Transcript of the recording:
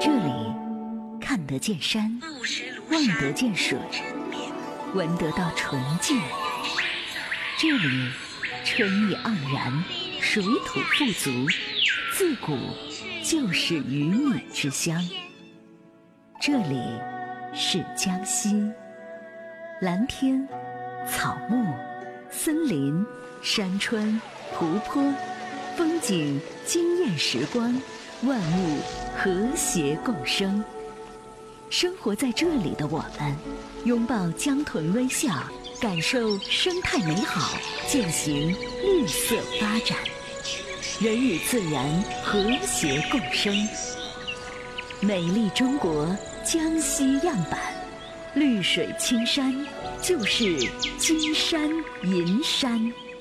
这里看得见山，望得见水，闻得到纯净。这里春意盎然，水土富足，自古就是鱼米之乡。这里是江西，蓝天、草木、森林、山川、湖泊，风景惊艳时光，万物和谐共生。生活在这里的我们，拥抱江豚微笑，感受生态美好，践行绿色发展，人与自然和谐共生。美丽中国江西样板，绿水青山就是金山银山。